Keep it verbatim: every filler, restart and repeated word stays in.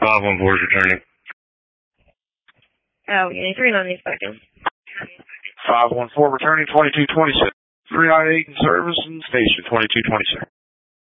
five one four is returning. Oh, yeah, three ninety seconds. five one four returning twenty-two twenty-six. three ninety-eight in service and station twenty-two twenty-six.